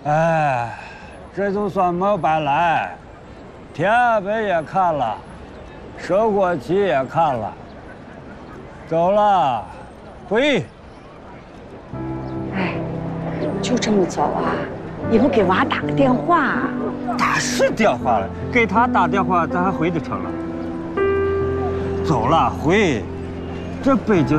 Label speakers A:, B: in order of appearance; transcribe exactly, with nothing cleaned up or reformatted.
A: 哎，这就算没白来，天北也看了，升国旗也看了，走了，回。
B: 哎，就这么走啊？你不给娃打个电话？
A: 打是电话了，给他打电话，咱还回得成了。走了，回。这北京。